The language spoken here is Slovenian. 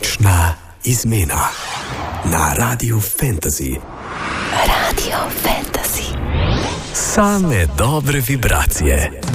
Nočna izmena na Radiu Fantasy. Radio Fantasy. Same dobre vibracije.